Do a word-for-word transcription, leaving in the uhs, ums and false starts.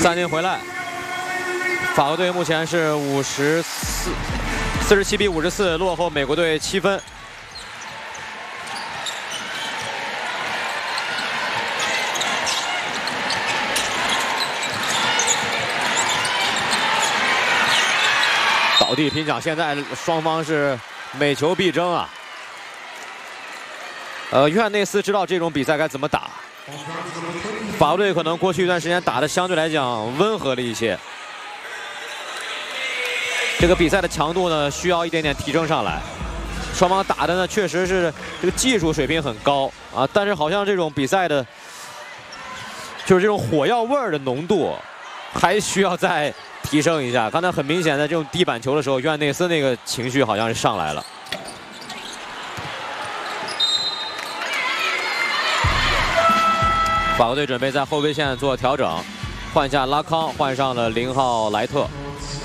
暂停回来，法国队目前是五十四，四十七比五十四，落后美国队七分。倒地拼抢，现在双方是每球必争啊。呃，约翰内斯知道这种比赛该怎么打。法国队可能过去一段时间打的相对来讲温和了一些，这个比赛的强度呢需要一点点提升上来。双方打的呢确实是这个技术水平很高啊，但是好像这种比赛的，就是这种火药味儿的浓度，还需要再提升一下。刚才很明显的这种地板球的时候，约翰内斯那个情绪好像是上来了。法国队准备在后卫线做调整，换下拉康，换上了零号莱特。